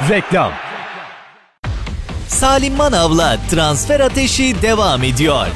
Reklam. Salim Manav'la Transfer Ateşi devam ediyor.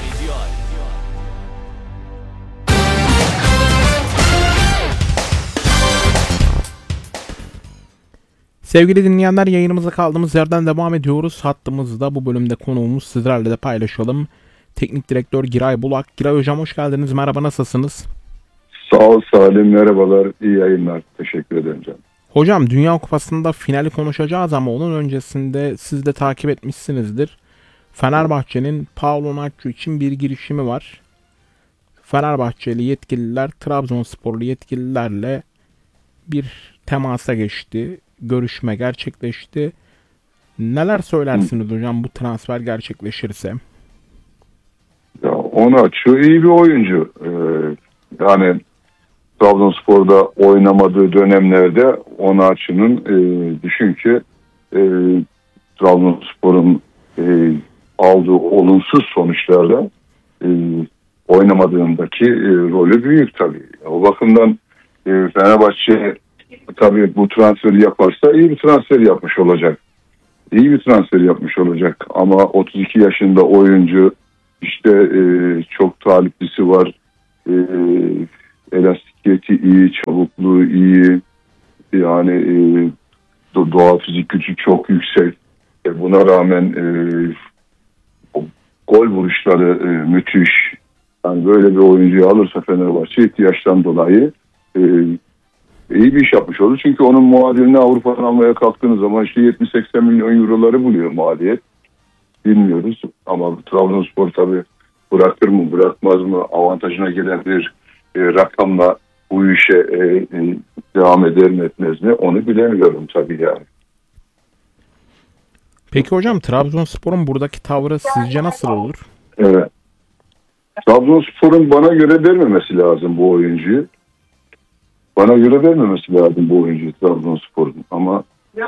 Sevgili dinleyenler, yayınımıza kaldığımız yerden devam ediyoruz. Hattımızda bu bölümde konuğumuz, sizlerle de paylaşalım. Teknik direktör Giray Bulak. Giray hocam hoş geldiniz. Merhaba, nasılsınız? Sağ ol Salim, merhabalar, iyi yayınlar. Teşekkür ederim canım. Hocam, Dünya Kupası'nda finali konuşacağız ama onun öncesinde siz de takip etmişsinizdir. Fenerbahçe'nin Paulo Nacho için bir girişimi var. Fenerbahçeli yetkililer Trabzonsporlu yetkililerle bir temasa geçti. Görüşme gerçekleşti. Neler söylersiniz hocam bu transfer gerçekleşirse? Ya Onaçu iyi bir oyuncu. Yani Trabzonspor'da oynamadığı dönemlerde Onaçu'nun düşün ki Trabzonspor'un aldığı olumsuz sonuçlarla oynamadığındaki rolü büyük tabii. O bakımdan Fenerbahçe tabii bu transferi yaparsa iyi bir transfer yapmış olacak. İyi bir transfer yapmış olacak. Ama 32 yaşında oyuncu, işte çok taliplisi var. Elastikiyeti iyi, çabukluğu iyi. Yani doğal fizik gücü çok yüksek. Buna rağmen gol vuruşları müthiş. Yani böyle bir oyuncuyu alırsa Fenerbahçe ihtiyaçtan dolayı iyi bir iş yapmış olur. Çünkü onun muadilini Avrupa'dan almaya kalktığınız zaman işte 70-80 milyon euroları buluyor maliyet. Bilmiyoruz ama Trabzonspor tabii bırakır mı bırakmaz mı, avantajına gelen bir rakamla bu işe devam eder mi etmez mi onu bilemiyorum tabii yani. Peki hocam, Trabzonspor'un buradaki tavrı sizce nasıl olur? Evet. Trabzonspor'un bana göre vermemesi lazım bu oyuncuyu. Bana göre vermemesi lazım bu oyuncuyu Trabzonspor'un. Ama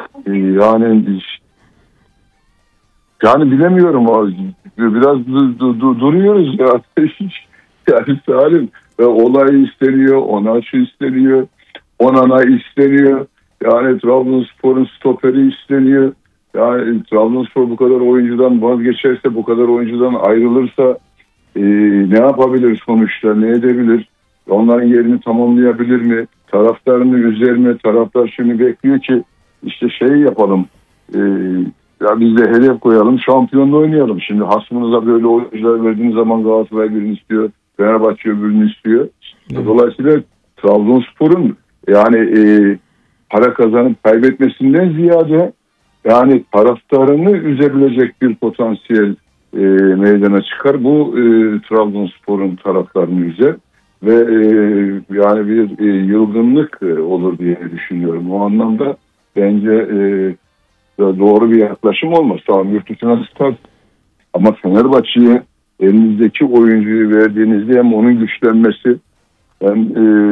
yani bilemiyorum abi. Biraz duruyoruz ya. Yani Salim olay isteniyor, Onaçu isteniyor, Onana isteniyor. Yani Trabzonspor'un stoperi isteniyor. Yani Trabzonspor bu kadar oyuncudan vazgeçerse, bu kadar oyuncudan ayrılırsa ne yapabilir sonuçta, ne edebilir? Onların yerini tamamlayabilir mi? Taraftarını üzer mi? Taraftar şimdi bekliyor ki işte yapalım. Ya biz de hedef koyalım, şampiyonla oynayalım. Şimdi hasmınıza böyle oyuncular verdiğiniz zaman Galatasaray birini istiyor, Fenerbahçe öbürünü istiyor. Dolayısıyla Trabzonspor'un yani para kazanıp kaybetmesinden ziyade yani taraftarını üzebilecek bir potansiyel meydana çıkar. Bu Trabzonspor'un taraftarını üzer ve yani bir yılgınlık olur diye düşünüyorum. O anlamda bence doğru bir yaklaşım olmaz. Tamam, yurt dışına tutar ama Fenerbahçe'ye elinizdeki oyuncuyu verdiğinizde hem onun güçlenmesi hem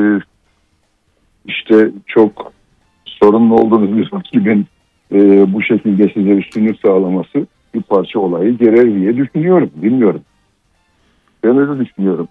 işte çok sorunlu olduğunuz bir rakibin bu şekilde size üstünlük sağlaması bir parça olayı gerer diye düşünüyorum. Bilmiyorum. Ben öyle düşünüyorum.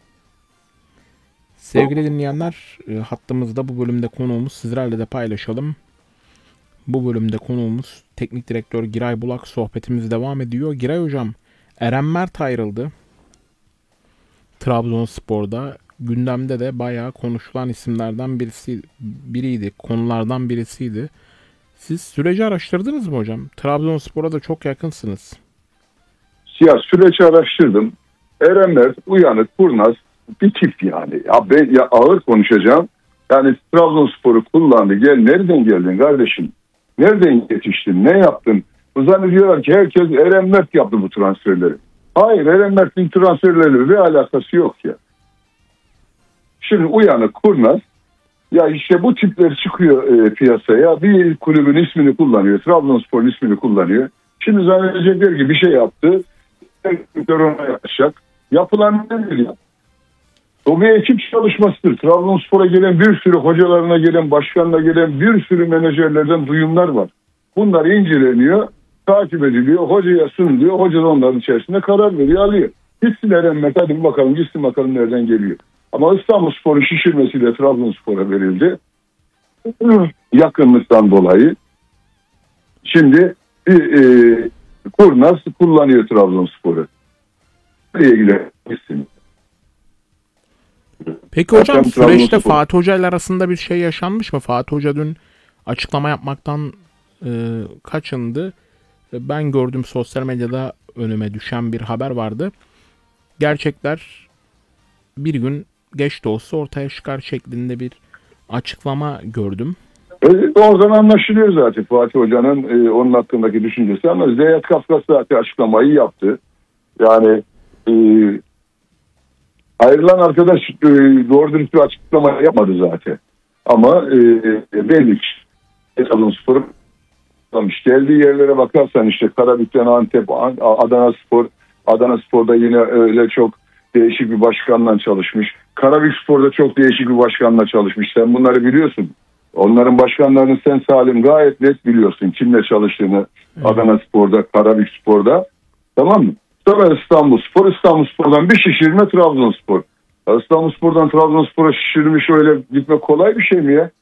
Sevgili dinleyenler, hattımızda bu bölümde konuğumuz, sizlerle de paylaşalım. Bu bölümde konuğumuz teknik direktör Giray Bulak. Sohbetimiz devam ediyor. Giray hocam, Eren Mert ayrıldı. Trabzonspor'da gündemde de bayağı konuşulan isimlerden biriydi. Konulardan birisiydi. Siz süreci araştırdınız mı hocam? Trabzonspor'a da çok yakınsınız. Süreci araştırdım. Eren Mert uyanık, kurnaz bir tip yani. Ya ağır konuşacağım. Yani Trabzonspor'u kullandı. Nereden geldin kardeşim? Nereden yetiştin? Ne yaptın? Zannediyorlar ki herkes Eren Mert yaptı bu transferleri. Hayır, Eren Mert'in transferleriyle bir alakası yok ya. Şimdi uyanık, kurnaz. Ya işte bu tipler çıkıyor piyasaya. Bir kulübün ismini kullanıyor. Trabzonspor'un ismini kullanıyor. Şimdi zannedecekler ki bir şey yaptı. Ona yapacak. Yapılan nedir ya? O bir ekip çalışmasıdır. Trabzonspor'a gelen bir sürü hocalarına gelen, başkanına gelen bir sürü menajerlerden duyumlar var. Bunlar inceleniyor, takip ediliyor, hocaya sunuluyor. Hoca da onların içerisinde karar veriyor, alıyor. Gitsin Eren Mert, hadi bakalım, gitsin bakalım nereden geliyor. Ama İstanbulspor'un şişirmesiyle Trabzonspor'a verildi. Yakınlıktan dolayı. Şimdi bir kurnaz kullanıyor Trabzonspor'u. Nereye gidersin? Peki hocam Zaten süreçte Trabzonspor- Fatih Hoca ile arasında bir şey yaşanmış mı? Fatih Hoca dün açıklama yapmaktan kaçındı. Ben gördüm sosyal medyada önüme düşen bir haber vardı. Gerçekler bir gün geç de olsa ortaya çıkar şeklinde bir açıklama gördüm. Oradan anlaşılıyor zaten Fatih Hoca'nın onun hakkındaki düşüncesi, ama Zeyat Kafkas zaten açıklamayı yaptı. Yani e, ayrılan arkadaş doğru dürüst bir açıklama yapmadı zaten. Ama belli ki Trabzonspor geldiği yerlere bakarsan işte Karabük'ten Antep, Adana Spor'da yine öyle çok değişik bir başkanla çalışmış. Karabükspor'da çok değişik bir başkanla çalışmış. Sen bunları biliyorsun. Onların başkanlarını sen Salim gayet net biliyorsun. Kimle çalıştığını Adana Spor'da, Karabükspor'da. Tamam mı? Sonra İstanbulspor'dan bir şişirme Trabzonspor. İstanbulspor'dan Trabzonspor'a şişirmiş, öyle gitme kolay bir şey mi ya?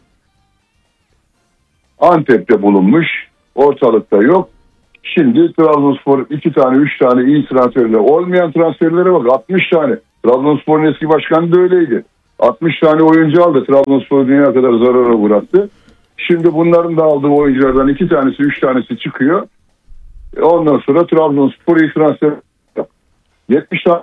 Antep'te bulunmuş. Ortalıkta yok. Şimdi Trabzonspor 2 tane 3 tane iyi transferle, olmayan transferlere bak 60 tane. Trabzonspor'un eski başkanı da öyleydi. 60 tane oyuncu aldı. Trabzonspor'u dünya kadar zarara uğrattı. Şimdi bunların da aldığı oyunculardan 2 tanesi 3 tanesi çıkıyor. Ondan sonra Trabzonspor iyi transfer 70 tane.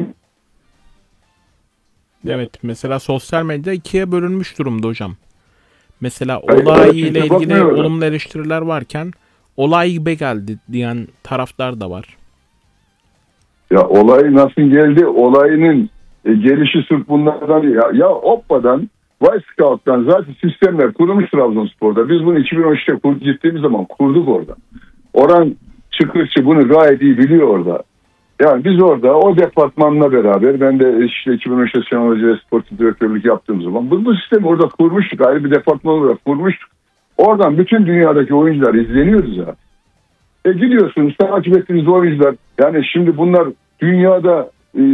Evet, mesela sosyal medya ikiye bölünmüş durumda hocam. Mesela Hayır, olay kimse ile ilgili bakmıyor öyle. olumlu eleştiriler varken olay gibi geldi diyen taraftar da var. Ya olay nasıl geldi? Olayının gelişi sırf bunlardan değil. Ya Oppa'dan, Weisskalk'tan zaten sistemler kurulmuş Trabzonspor'da. Biz bunu 2013'te gittiğimiz zaman kurduk orada. Orhan Çıkırçı bunu gayet iyi biliyor orada. Yani biz orada o departmanla beraber, ben de işte 2013'te Şenol Hoca'ya sportif direktörlük yaptığım zaman bu sistemi orada kurmuştuk. Ayrı bir departman olarak kurmuştuk. Oradan bütün dünyadaki oyuncular izleniyordu zaten. Gidiyorsunuz, takip ettiğiniz oyuncular, yani şimdi bunlar dünyada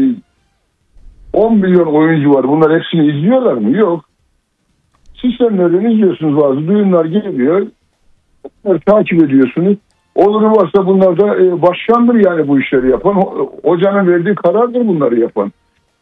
10 milyon oyuncu var. Bunlar hepsini izliyorlar mı? Yok. Sistemlerden izliyorsunuz, bazı duyumlar geliyor. Bunları takip ediyorsunuz. Oluru varsa bunlar da başkandır yani bu işleri yapan. Hocanın verdiği karardır bunları yapan.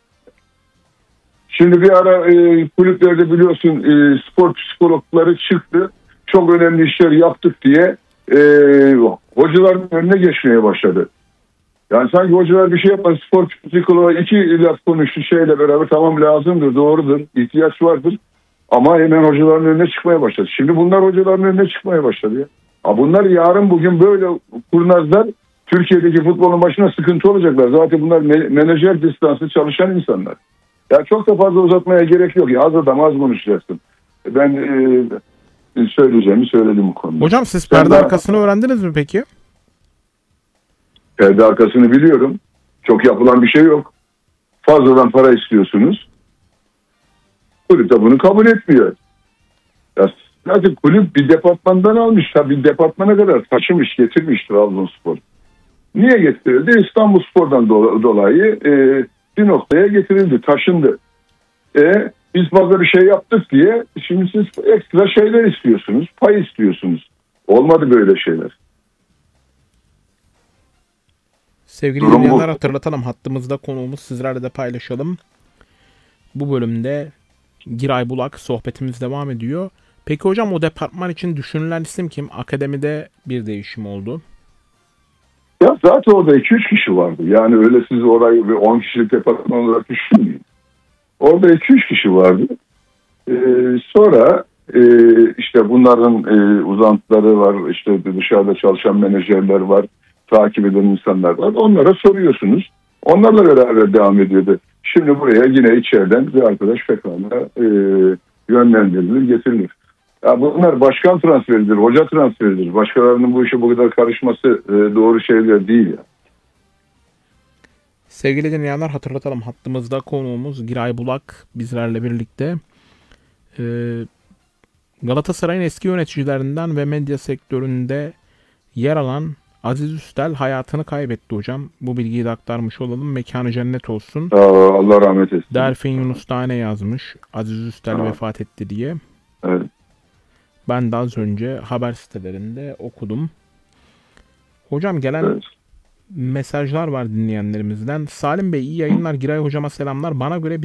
Şimdi bir ara kulüplerde biliyorsun spor psikologları çıktı. Çok önemli işler yaptık diye hocaların önüne geçmeye başladı. Yani sanki hocalar bir şey yapar, spor psikoloğu 2 laf konuştu şeyle beraber, tamam lazımdır, doğrudur, ihtiyaç vardır. Ama hemen hocaların önüne çıkmaya başladı. Şimdi bunlar hocaların önüne çıkmaya başladı ya. Bunlar yarın bugün böyle kurnazlar Türkiye'deki futbolun başına sıkıntı olacaklar. Zaten bunlar menajer distansı çalışan insanlar. Ya çok da fazla uzatmaya gerek yok. Ya az adam az konuşacaksın. Ben söyleyeceğimi söyledim bu konuda. Hocam siz perde arkasını öğrendiniz mi peki? Perde arkasını biliyorum. Çok yapılan bir şey yok. Fazladan para istiyorsunuz. Kulüp de bunu kabul etmiyor. Ya zaten kulüp bir departmandan almış. Bir departmana kadar taşımış, getirmiş Trabzonspor. Niye getirildi? İstanbulspor'dan dolayı bir noktaya getirildi, taşındı. Biz fazla bir şey yaptık diye şimdi siz ekstra şeyler istiyorsunuz, pay istiyorsunuz. Olmadı böyle şeyler. Sevgili Durum dinleyenler, bu. hatırlatalım, hattımızda konuğumuz, sizlerle de paylaşalım. Bu bölümde Giray Bulak, sohbetimiz devam ediyor. Peki hocam, o departman için düşünülen isim kim? Akademide bir değişim oldu. Ya zaten orada 2-3 kişi vardı. Yani öyle siz orayı bir 10 kişilik departman olarak düşünmeyin. Orada 2-3 kişi vardı. Sonra işte bunların uzantıları var. İşte dışarıda çalışan menajerler var. Takip eden insanlar var. Onlara soruyorsunuz. Onlarla beraber devam ediyordu. Şimdi buraya yine içeriden bir arkadaş pekala yönlendirilir, getirilir. Ya bunlar başkan transferidir, hoca transferidir. Başkalarının bu işe bu kadar karışması doğru şeyler değil ya. Sevgili dinleyenler, hatırlatalım, hattımızda konuğumuz Giray Bulak bizlerle birlikte. Galatasaray'ın eski yöneticilerinden ve medya sektöründe yer alan Aziz Üstel hayatını kaybetti hocam. Bu bilgiyi de aktarmış olalım. Mekanı cennet olsun. Allah rahmet etsin. Delfin Yunus Tane yazmış. Aziz Üstel vefat etti diye. Evet. Ben de az önce haber sitelerinde okudum. Hocam gelen Evet. mesajlar var dinleyenlerimizden. Salim Bey iyi yayınlar. Giray hocama selamlar. Bana göre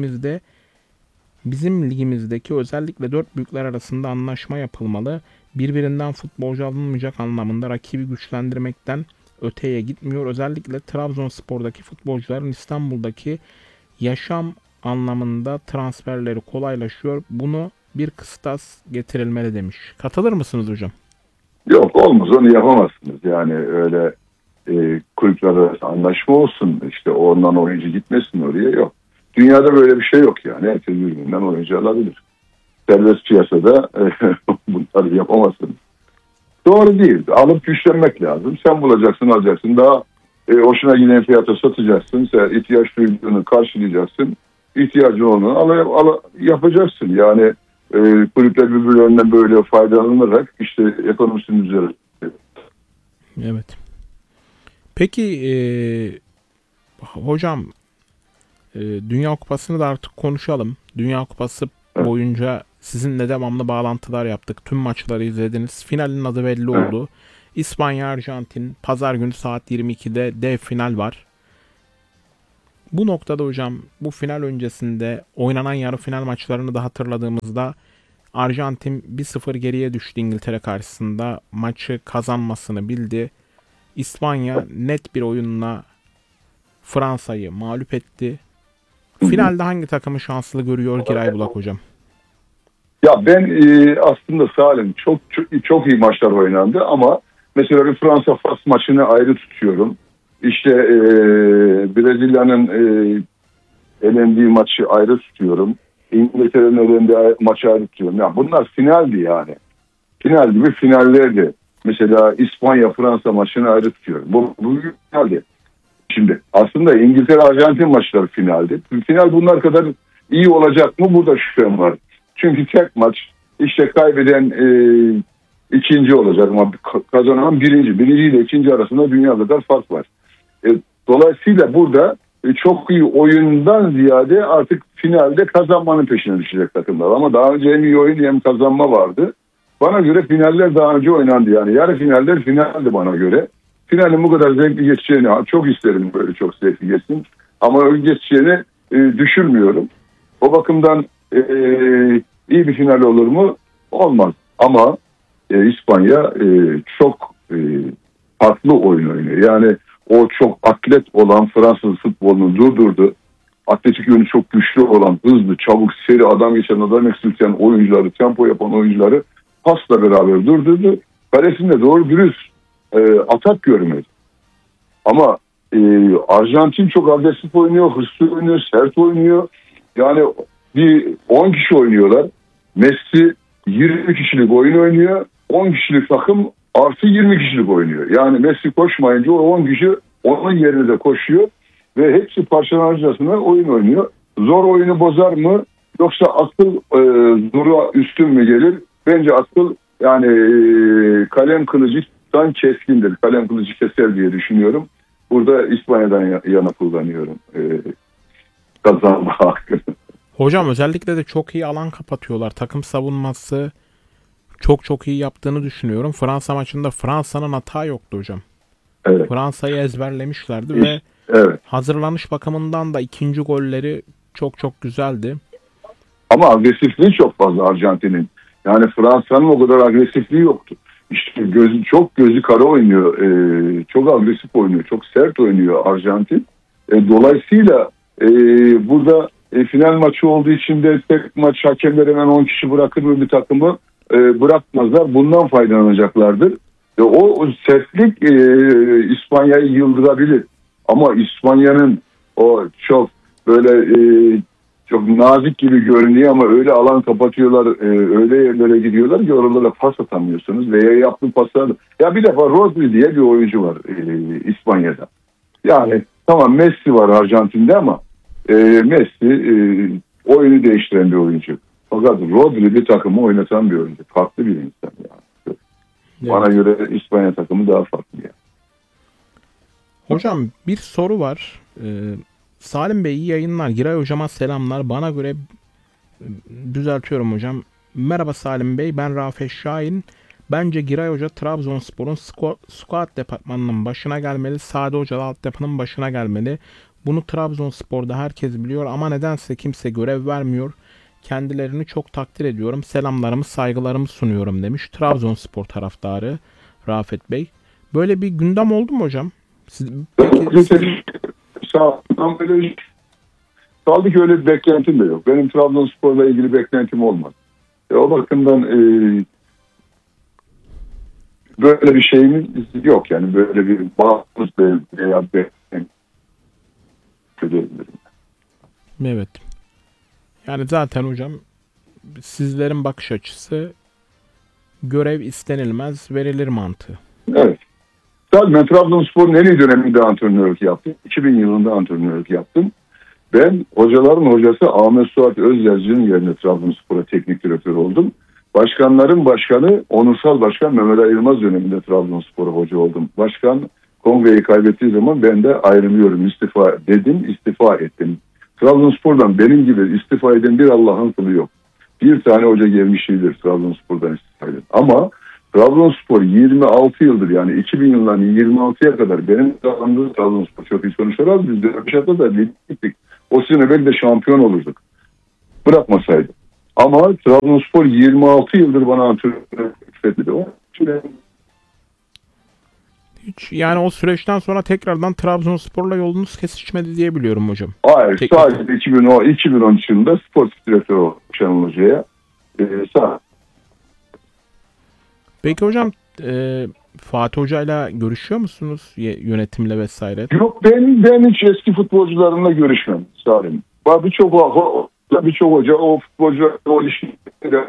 bizim ligimizdeki özellikle dört büyükler arasında anlaşma yapılmalı. Birbirinden futbolcu alınmayacak anlamında rakibi güçlendirmekten öteye gitmiyor. Özellikle Trabzonspor'daki futbolcuların İstanbul'daki yaşam anlamında transferleri kolaylaşıyor. Bunu bir kıstas getirilmeli demiş. Katılır mısınız hocam? Yok, olmaz, onu yapamazsınız. Yani öyle kulüpler arası anlaşma olsun, işte ondan oyuncu gitmesin oraya, yok. Dünyada böyle bir şey yok yani. Herkes birbirinden oyuncu alabilir. Serbest piyasada bunları yapamazsınız. Doğru değil. Alıp güçlenmek lazım. Sen bulacaksın, alacaksın. Daha hoşuna giden fiyata satacaksın. Sen ihtiyaç duyduğunu karşılayacaksın. İhtiyacın olduğunu yapacaksın. Yani kulüpler birbirlerinden böyle faydalanarak işte ekonomisini düzenler. Evet. Peki hocam Dünya Kupası'nı da artık konuşalım. Dünya Kupası boyunca sizinle devamlı bağlantılar yaptık. Tüm maçları izlediniz. Finalin adı belli oldu. İspanya, Arjantin. Pazar günü saat 22'de dev final var. Bu noktada hocam bu final öncesinde oynanan yarı final maçlarını da hatırladığımızda Arjantin 1-0 geriye düştü İngiltere karşısında. Maçı kazanmasını bildi. İspanya net bir oyunla Fransa'yı mağlup etti. Finalde hangi takımı şanslı görüyor Giray Bulak hocam? Ya ben aslında Salim çok iyi maçlar oynandı ama mesela bir Fransa-Fas maçını ayrı tutuyorum. İşte Brezilya'nın elendiği maçı ayrı tutuyorum. İngiltere'nin elendiği maçı ayrı tutuyorum. Ya bunlar finaldi yani. Final gibi finallerdi. Mesela İspanya-Fransa maçını ayrı tutuyorum. Bu finaldi. Şimdi aslında İngiltere-Arjantin maçları finaldi. Final bunlar kadar iyi olacak mı? Burada şüphem var. Çünkü tek maç, işte kaybeden ikinci olacak ama kazanan birinci. Birinci ile ikinci arasında dünya kadar fark var. Dolayısıyla burada çok iyi oyundan ziyade artık finalde kazanmanın peşine düşecek takımlar. Ama daha önce hem iyi oyun hem kazanma vardı. Bana göre finaller daha önce oynandı yani. Yarı finaller finaldi bana göre. Finalin bu kadar zevkli geçeceğini çok isterim, böyle çok zevkli geçsin. Ama öyle geçeceğini düşünmüyorum. O bakımdan iyi bir final olur mu? Olmaz. Ama İspanya çok farklı oyun oynuyor. Yani o çok atlet olan Fransız futbolunu durdurdu. Atletik yönü çok güçlü olan, hızlı, çabuk, seri, adam geçen, adam eksilten oyuncuları, tempo yapan oyuncuları pasla beraber durdurdu. Kalesinde doğru dürüst atak görmedi. Ama Arjantin çok agresif oynuyor, hırslı oynuyor, sert oynuyor. Yani bir 10 kişi oynuyorlar. Messi 20 kişilik oyun oynuyor. 10 kişilik takım artı 20 kişilik oynuyor. Yani Messi koşmayınca o 10 kişi onun yerine de koşuyor. Ve hepsi parçalanırcasına oyun oynuyor. Zor oyunu bozar mı? Yoksa akıl zora üstün mü gelir? Bence akıl yani kalem kılıcından keskindir. Kalem kılıcı keser diye düşünüyorum. Burada İspanya'dan yana kullanıyorum kazanma hakkını. Hocam özellikle de çok iyi alan kapatıyorlar. Takım savunması çok iyi yaptığını düşünüyorum. Fransa maçında Fransa'nın hata yoktu hocam. Evet. Fransa'yı ezberlemişlerdi ve evet. hazırlanış bakımından da ikinci golleri çok güzeldi. Ama agresifliği çok fazla Arjantin'in. Yani Fransa'nın o kadar agresifliği yoktu. İşte gözü kara oynuyor. Çok agresif oynuyor. Çok sert oynuyor Arjantin. Dolayısıyla burada final maçı olduğu için de tek maç hakemler hemen 10 kişi bırakır mı bir takımı bırakmazlar. Bundan faydalanacaklardır. O sertlik İspanya'yı yıldırabilir. Ama İspanya'nın o çok böyle çok nazik gibi görünüyor ama öyle alan kapatıyorlar, öyle yerlere gidiyorlar ki oralara pas atamıyorsunuz veya yaptığı paslar. Ya bir defa Rodri diye bir oyuncu var İspanya'da. Yani tamam Messi var Arjantin'de ama Messi oyunu değiştiren bir oyuncu. Fakat Rodri bir takımı oynatan bir oyuncu. Farklı bir insan yani. Evet. Bana göre İspanya takımı daha farklı yani. Hocam bir soru var. Salim Bey iyi yayınlar. Giray hocama selamlar. Bana göre düzeltiyorum hocam. Merhaba Salim Bey, ben Rafet Şahin. Bence Giray Hoca Trabzonspor'un squad departmanının başına gelmeli. Sade Hoca da altyapının başına gelmeli. Bunu Trabzonspor'da herkes biliyor ama nedense kimse görev vermiyor. Kendilerini çok takdir ediyorum. Selamlarımı, saygılarımı sunuyorum demiş Trabzonspor taraftarı Rafet Bey. Böyle bir gündem oldu mu hocam? Kaldı ki öyle bir beklentim de yok. Benim Trabzonspor'la ilgili beklentim olmaz. O bakımdan böyle bir şeyimiz yok. Yani böyle bir bağımız veya beklentim. Evet. Yani zaten hocam sizlerin bakış açısı görev istenilmez, verilir mantığı. Evet. Ben Trabzonspor'un en iyi döneminde antrenörlük yaptım. 2000 yılında antrenörlük yaptım. Ben hocaların hocası Ahmet Suat Özyazıcı'nın yerine Trabzonspor'a teknik direktör oldum. Başkanların başkanı, onursal başkan Mehmet Ali Yılmaz döneminde Trabzonspor'a hoca oldum. Başkan kongreyi kaybettiği zaman ben de ayrılıyorum, istifa dedim, istifa ettim. Trabzonspor'dan benim gibi istifa eden bir Allah'ın kulu yok. Bir tane hoca gelmişidir Trabzonspor'dan istifa eden. Ama Trabzonspor 26 yıldır, yani 2000 yılından 26'ya kadar benim zamanımda Trabzonspor çok iyi sonuçlar aldı. Biz de Röpşat'ta da gittik. O sene belki de şampiyon olurduk. Bırakmasaydı. Ama Trabzonspor 26 yıldır bana antrenörlük etti. Hiç yani o süreçten sonra tekrardan Trabzonspor'la yolunuz kesişmedi diye biliyorum hocam. Hayır, sadece 2013 yılında sportif direktör oldu Şenol Hoca'ya. Peki hocam Fatih Hoca'yla görüşüyor musunuz yönetimle vesaire? Yok, ben hiç eski futbolcularımla görüşmem Salim. Birçok hoca o futbolcularla o ilişkileri.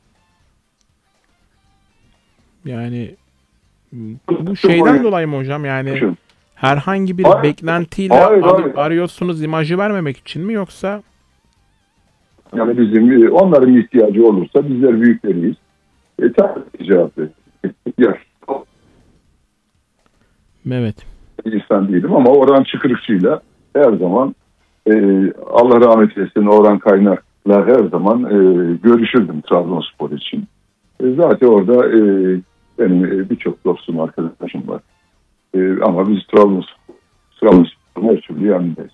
Yani bu şeyden dolayı mı hocam? Yani herhangi bir beklentiyle arıyorsunuz, imajı vermemek için mi, yoksa? Yani bizim onların ihtiyacı olursa bizler büyükleriyiz. Tabii cevap ver. Evet. İnsan değilim ama Orhan Çıkırıkçı'yla her zaman Allah rahmet eylesin, Orhan Kaynar'la her zaman görüşürdüm Trabzonspor için. Zaten orada benim birçok dostum, arkadaşım var. Ama biz Trabzonspor'un her türlü yanındayız.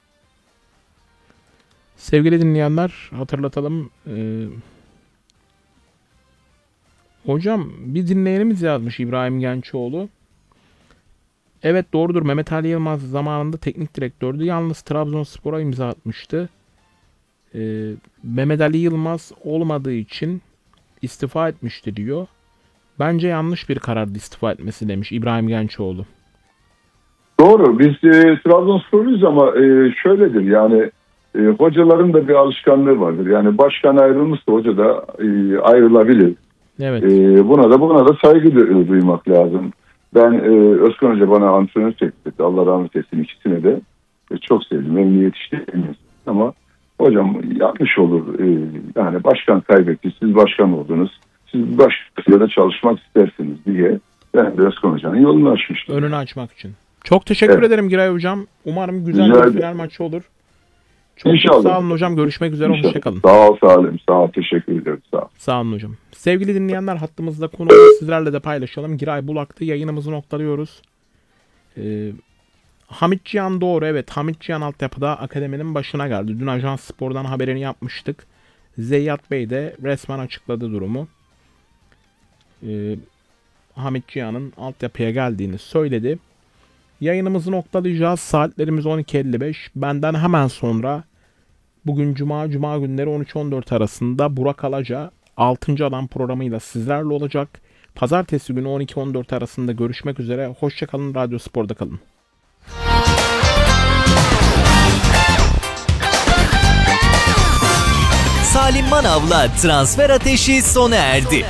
Sevgili dinleyenler, hatırlatalım. Hocam bir dinleyenimiz yazmış, İbrahim Gençoğlu. Evet, doğrudur. Mehmet Ali Yılmaz zamanında teknik direktördü. Yalnız Trabzonspor'a imza atmıştı. Mehmet Ali Yılmaz olmadığı için istifa etmişti diyor. Bence yanlış bir karardı istifa etmesi demiş İbrahim Gençoğlu. Doğru. Biz Trabzonsporluyuz ama şöyledir yani hocaların da bir alışkanlığı vardır. Yani başkan ayrılmışsa hoca da ayrılabilir. Evet. Buna da saygı duymak lazım. Ben Özkan Hoca bana antrenör teklif etti. Allah rahmet eylesin, ikisine de çok sevdim. Emniyet yetiştiğimiz. Ama hocam yanlış olur. Yani başkan kaybetti. Siz başkan oldunuz. Siz başkasıyla çalışmak istersiniz diye ben de Özkan Hoca'nın yolunu açmıştım. Önünü açmak için. Çok teşekkür ederim Giray Hocam. Umarım güzel bir final maçı olur. Çok sağ olun hocam. Görüşmek üzere. Hoşçakalın. Sağ ol Salim. Sağ ol. Teşekkür ederim. Sağ ol. Sağ olun hocam. Sevgili dinleyenler, hattımızda konuğu sizlerle de paylaşalım. Giray Bulak'tı. Yayınımızı noktalıyoruz. Hamit Cihan doğru. Evet, Hamit Cihan altyapıda akademinin başına geldi. Dün Ajans Spor'dan haberini yapmıştık. Zeyyat Bey de resmen açıkladı durumu. Hamit Cihan'ın altyapıya geldiğini söyledi. Yayınımızı noktalayacağız. Saatlerimiz 12.55. Benden hemen sonra bugün Cuma günleri 13-14 arasında Burak Alaca 6. Adam programıyla sizlerle olacak. Pazartesi günü 12-14 arasında görüşmek üzere. Hoşçakalın. Radyo Spor'da kalın. Salim Manav'la Transfer Ateşi sona erdi.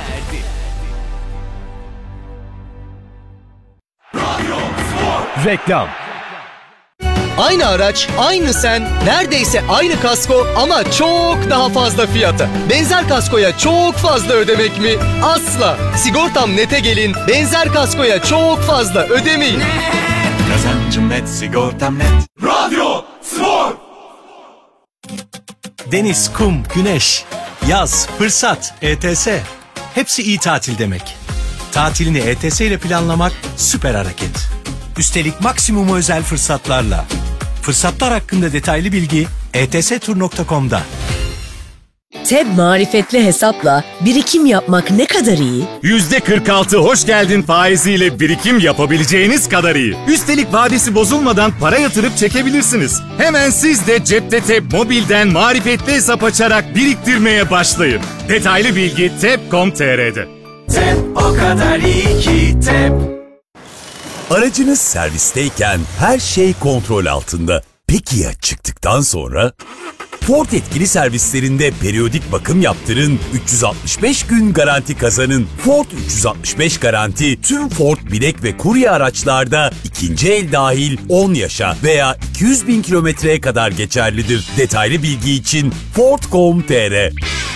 Reklam. Aynı araç, aynı sen, neredeyse aynı kasko ama çok daha fazla fiyata. Benzer kaskoya çok fazla ödemek mi? Asla. Sigortam Net'e gelin, benzer kaskoya çok fazla ödemeyin. Kazancım net, sigortam net. Radyo Spor. Deniz, kum, güneş. Yaz, fırsat, ETS. Hepsi iyi tatil demek. Tatilini ETS ile planlamak süper hareket. Üstelik maksimum özel fırsatlarla. Fırsatlar hakkında detaylı bilgi etstur.com'da. TEB marifetli hesapla birikim yapmak ne kadar iyi? %46 hoş geldin faiziyle birikim yapabileceğiniz kadar iyi. Üstelik vadesi bozulmadan para yatırıp çekebilirsiniz. Hemen siz de cepte TEB mobilden marifetli hesap açarak biriktirmeye başlayın. Detaylı bilgi teb.com.tr'de. TEB o kadar iyi ki TEB. Aracınız servisteyken her şey kontrol altında. Peki ya çıktıktan sonra? Ford etkili servislerinde periyodik bakım yaptırın, 365 gün garanti kazanın. Ford 365 garanti tüm Ford binek ve kurye araçlarda ikinci el dahil 10 yaşa veya 200.000 kilometreye kadar geçerlidir. Detaylı bilgi için Ford.com.tr.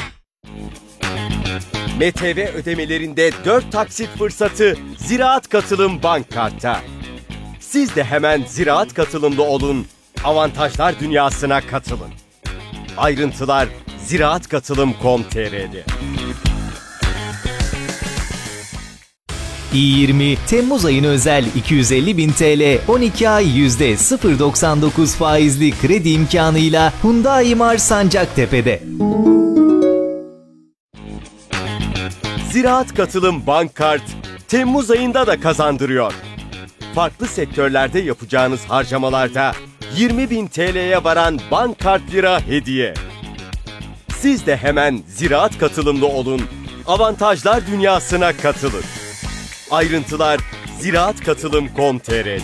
MTV ödemelerinde 4 taksit fırsatı Ziraat Katılım Bank Kart'ta. Siz de hemen Ziraat Katılım'da olun, avantajlar dünyasına katılın. Ayrıntılar ziraatkatılım.com.tr'de. i20 Temmuz ayına özel 250.000 TL 12 ay %0.99 faizli kredi imkanıyla Hyundai Mars Sancaktepe'de. Ziraat Katılım Bank Kart Temmuz ayında da kazandırıyor. Farklı sektörlerde yapacağınız harcamalarda 20.000 TL'ye varan bank kart lira hediye. Siz de hemen Ziraat Katılım'da olun, avantajlar dünyasına katılın. Ayrıntılar ziraatkatılım.com.tr'de.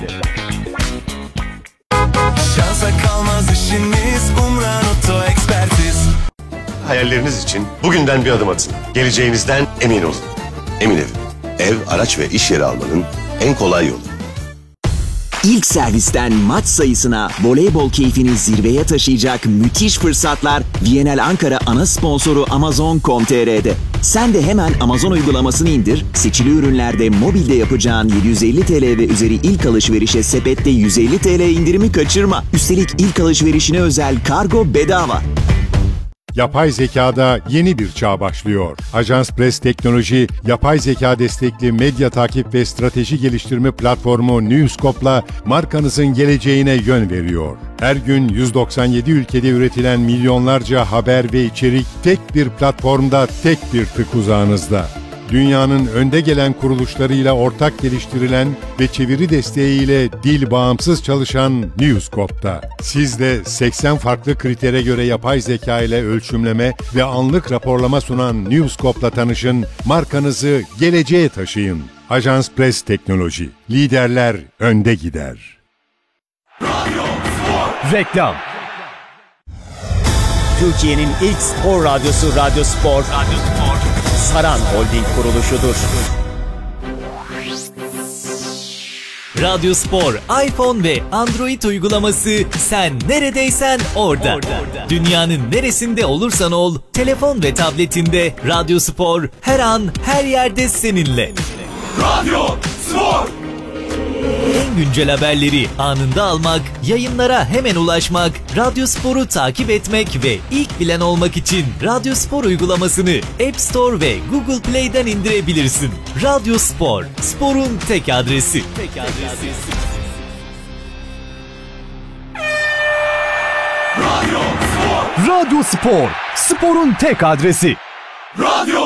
Şansa kalmaz işiniz, Umran Oto Ekspertiz. Hayalleriniz için bugünden bir adım atın. Geleceğinizden emin olun. Emin Ev. Ev, araç ve iş yeri almanın en kolay yolu. İlk servisten maç sayısına, voleybol keyfini zirveye taşıyacak müthiş fırsatlar VNL Ankara ana sponsoru Amazon.com.tr'de. Sen de hemen Amazon uygulamasını indir, seçili ürünlerde mobilde yapacağın 750 TL ve üzeri ilk alışverişe sepette 150 TL indirimi kaçırma. Üstelik ilk alışverişine özel kargo bedava. Yapay zekada yeni bir çağ başlıyor. Ajans Press Teknoloji, yapay zeka destekli medya takip ve strateji geliştirme platformu Newscope'la markanızın geleceğine yön veriyor. Her gün 197 ülkede üretilen milyonlarca haber ve içerik tek bir platformda, tek bir tık uzağınızda. Dünyanın önde gelen kuruluşlarıyla ortak geliştirilen ve çeviri desteğiyle dil bağımsız çalışan Newscope'da. Siz de 80 farklı kritere göre yapay zeka ile ölçümleme ve anlık raporlama sunan Newscope'la tanışın, markanızı geleceğe taşıyın. Ajans Press Teknoloji. Liderler önde gider. Reklam. Türkiye'nin ilk spor radyosu Radyo Spor. Saran Holding kuruluşudur. Radyo Spor, iPhone ve Android uygulaması sen neredeysen orada. Dünyanın neresinde olursan ol, telefon ve tabletinde Radyo Spor her an her yerde seninle. Radyo Spor. En güncel haberleri anında almak, yayınlara hemen ulaşmak, Radyo Spor'u takip etmek ve ilk bilen olmak için Radyo Spor uygulamasını App Store ve Google Play'den indirebilirsin. Radyo Spor, sporun tek adresi. Radyo Spor, sporun tek adresi. Radyo